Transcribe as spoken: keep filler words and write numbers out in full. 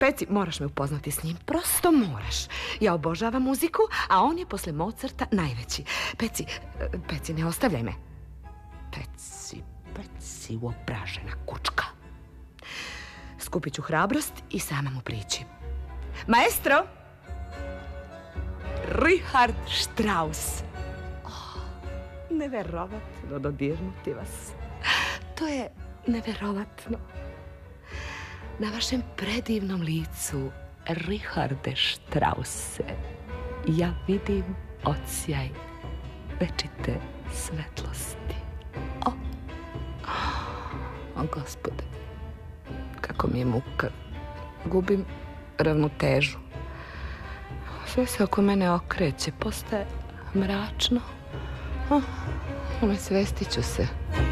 Peci, moraš me upoznati s njim, prosto moraš. Ja obožavam muziku, a on je posle Mozarta najveći. Peci, Peci, ne ostavljaj me. Peci, Peci, uobražena kučka. Skupit ću hrabrost i sama mu prići. Maestro! Richard Strauss. Oh, neverovatno dodirnuti vas. To je neverovatno. Na vašem predivnom licu, Richarde Strausse, ja vidim odsjaj večite svetlosti. O, o, Gospode, kako mi je muka. Gubim ravnotežu. Sve se oko mene okreće, postaje mračno. O, nesvestit ću se.